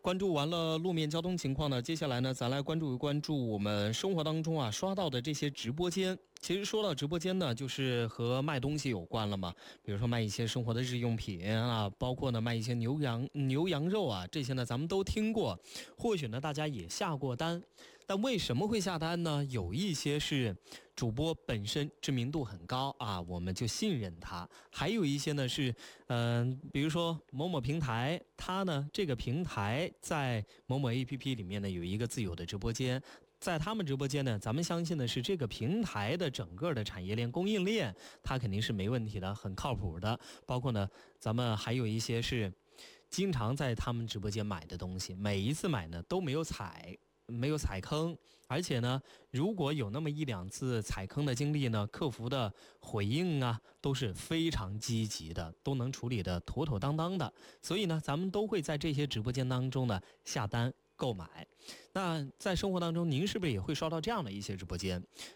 关注完了路面交通情况呢，接下来呢，咱来关注我们生活当中刷到的这些直播间。其实说到直播间呢，就是和卖东西有关了嘛，比如说卖一些生活的日用品包括呢卖一些牛羊肉这些呢咱们都听过，或许呢大家也下过单。但为什么会下单呢？有一些是主播本身知名度很高我们就信任他；还有一些呢是比如说某某平台，它呢这个平台在某某 APP 里面呢有一个自有的直播间，在他们直播间呢，咱们相信的是这个平台的整个的产业链供应链，它肯定是没问题的，很靠谱的。包括呢，咱们还有一些是经常在他们直播间买的东西，每一次买呢都没有踩坑，而且呢，如果有那么一两次踩坑的经历呢，客服的回应都是非常积极的，都能处理的妥妥当当的。所以呢，咱们都会在这些直播间当中呢下单购买。那在生活当中，您是不是也会刷到这样的一些直播间？